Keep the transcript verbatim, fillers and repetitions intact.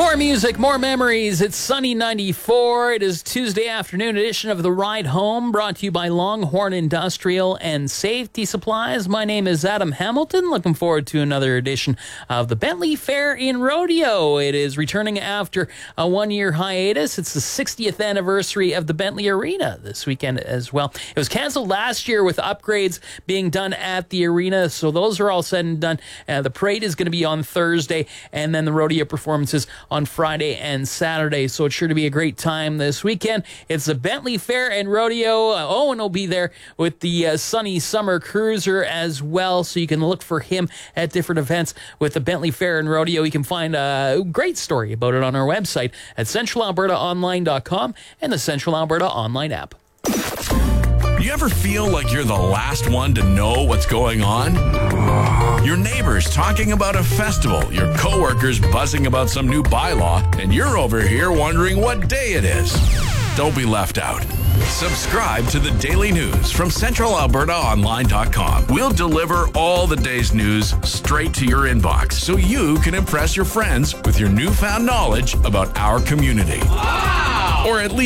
More music, more memories. It's Sunny ninety-four. It is Tuesday afternoon edition of The Ride Home, brought to you by Longhorn Industrial and Safety Supplies. My name is Adam Hamilton. Looking forward to another edition of the Bentley Fair in Rodeo. It is returning after a one-year hiatus. It's the sixtieth anniversary of the Bentley Arena this weekend as well. It was canceled last year with upgrades being done at the arena, so those are all said and done. Uh, the parade is going to be on Thursday, and then the rodeo performances on Friday and Saturday, so it's sure to be a great time this weekend. It's the Bentley Fair and Rodeo. Uh, Owen will be there with the uh, Sunny Summer Cruiser as well, so you can look for him at different events with the Bentley Fair and Rodeo. You can find a great story about it on our website at central alberta online dot com and the Central Alberta Online app. You ever feel like you're the last one to know what's going on? Your neighbors talking about a festival, your coworkers buzzing about some new bylaw, and you're over here wondering what day it is. Don't be left out. Subscribe to the Daily News from central alberta online dot com. We'll deliver all the day's news straight to your inbox so you can impress your friends with your newfound knowledge about our community. Wow! Or at least